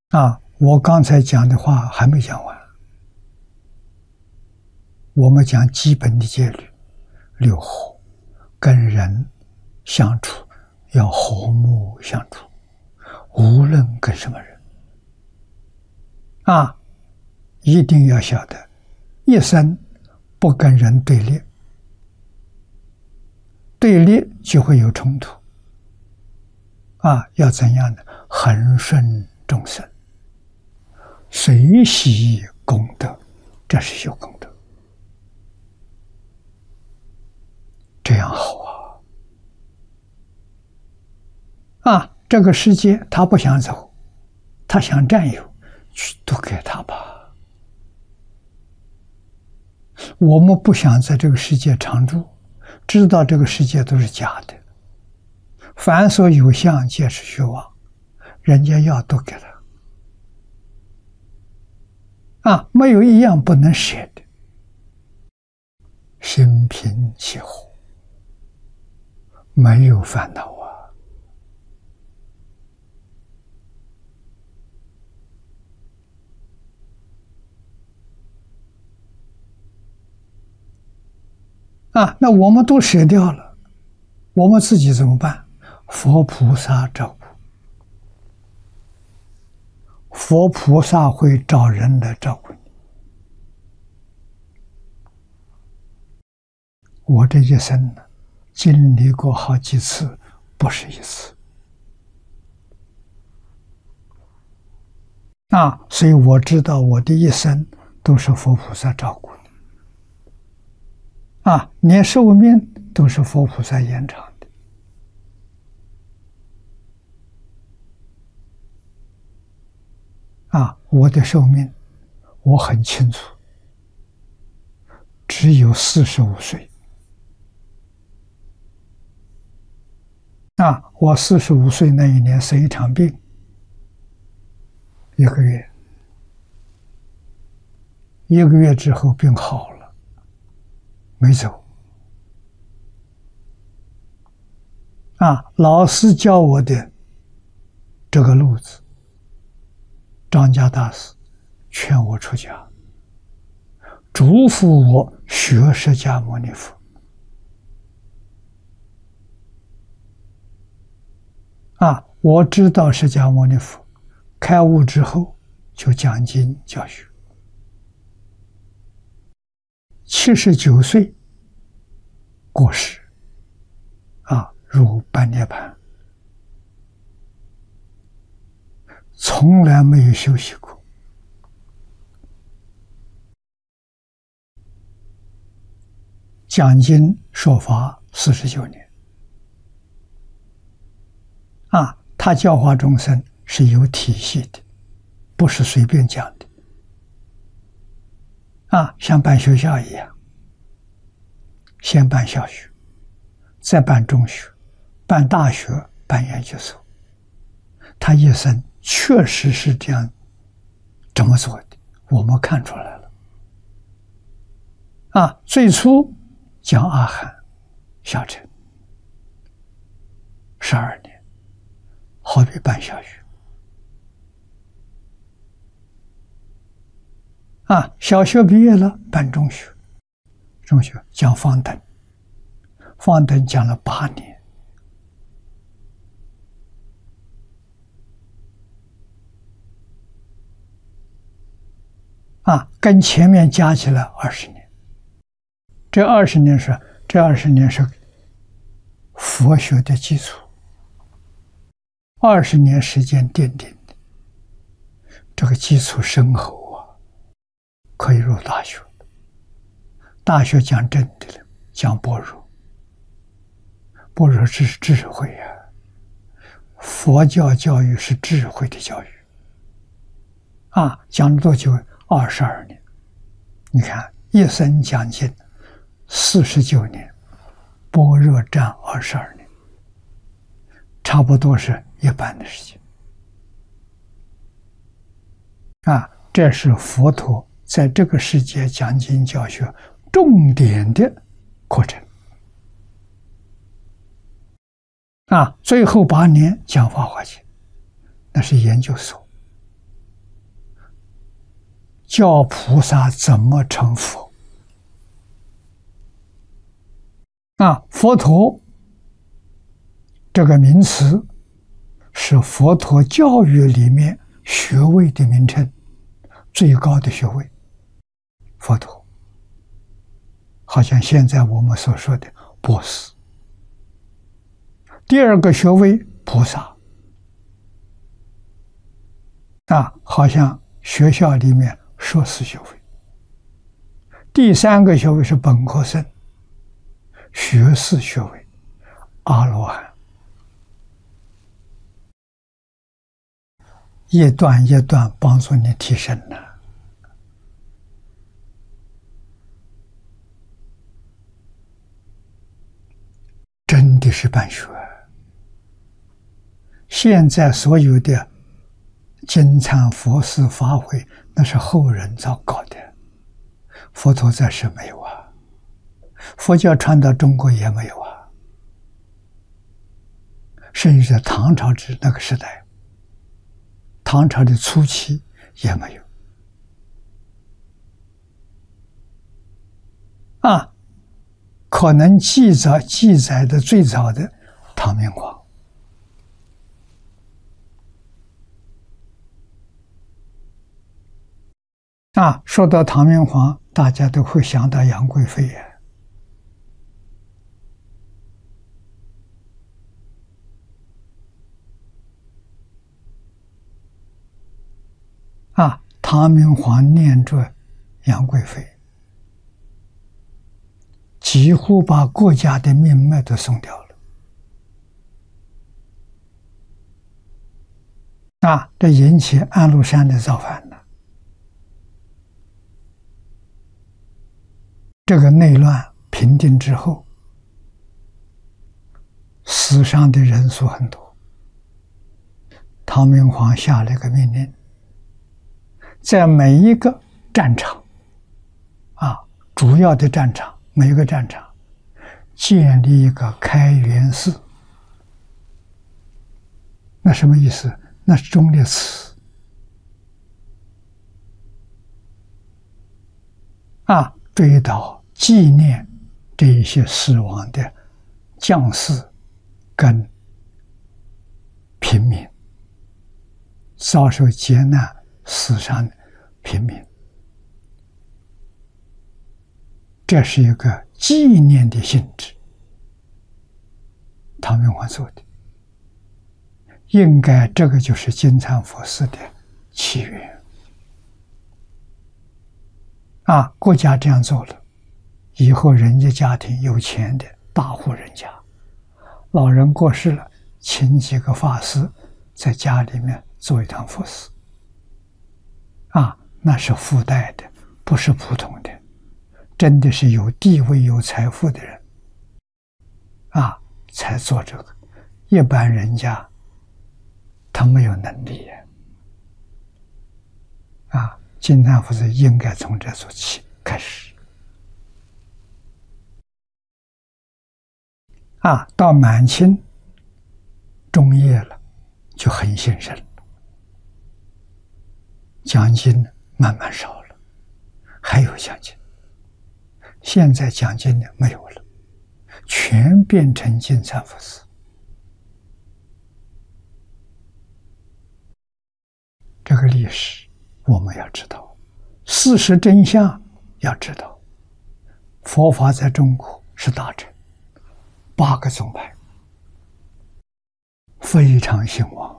我刚才讲的话还没讲完，我们讲基本的戒律，六和，跟人相处要和睦相处，无论跟什么人，一定要晓得，一生不跟人对立，对立就会有冲突，要怎样呢？恒顺众生，随喜功德，这是修功德，这样好这个世界他不想走，他想占有，去都给他吧。我们不想在这个世界常住，知道这个世界都是假的，凡所有相皆是虚妄，人家要都给他没有一样不能舍的，心平气和，没有烦恼那我们都舍掉了，我们自己怎么办？佛菩萨照顾，佛菩萨会找人来照顾你。我这一生呢，经历过好几次，不是一次所以我知道我的一生都是佛菩萨照顾的连寿命都是佛菩萨延长的我的寿命我很清楚，只有45岁我45岁那一年生一场病，1个月，1个月之后病好了，没走老师教我的这个路子，张家大师劝我出家，嘱咐我学释迦牟尼佛我知道释迦牟尼佛开悟之后就讲经教学，79岁过世入半涅槃，从来没有休息过讲经说法49年他教化众生是有体系的，不是随便讲的像办学校一样，先办小学，再办中学，办大学，办研究所，他一生确实是这么做的，我们看出来了最初讲阿含小乘12年，好比办小学小学毕业了办中学，中学讲方等，方等讲了8年跟前面加起来20年，这20年是佛学的基础，20年时间奠定的，这个基础深厚可以入大学。大学讲真的了，讲般若，般若是智慧佛教教育是智慧的教育讲了多久？22年。你看一生讲经49年，般若占22年，差不多是一半的时间这是佛陀在这个世界讲经教学重点的课程最后8年讲法华经，那是研究所叫菩萨怎么成佛？佛陀这个名词是佛陀教育里面学位的名称，最高的学位，佛陀，好像现在我们所说的博士。第二个学位菩萨，好像学校里面硕士学位。第三个学位是本科生，学士学位，阿罗汉。一段一段帮助你提升了。真的是办学。现在所有的经忏佛事法会，那是后人造搞的，佛陀在世没有啊，佛教传到中国也没有啊，甚至在唐朝之那个时代，唐朝的初期也没有。可能记载的最早的唐明皇。说到唐明皇，大家都会想到杨贵妃唐明皇念着杨贵妃，几乎把国家的命脉都送掉了。这引起安禄山的造反了。这个内乱平定之后，死伤的人数很多。唐明皇下了一个命令，在每一个战场，主要的战场，每一个战场建立一个开元寺。那什么意思？那是忠烈祠。追悼纪念这一些死亡的将士跟平民，遭受劫难死伤的平民，这是一个纪念的性质。唐明皇做的，应该这个就是金蝉佛寺的起源。国家这样做了，以后人家家庭有钱的大户人家，老人过世了，请几个法师在家里面做一堂佛寺。那是附带的，不是普通的，真的是有地位有财富的人才做这个，一般人家他没有能力金蝉佛寺应该从这做起开始。到满清中叶了，就很兴盛了，奖金慢慢少了，还有奖金，现在奖金呢没有了，全变成金蝉佛寺。这个历史我们要知道，事实真相要知道。佛法在中国是大乘，8个宗派非常兴旺。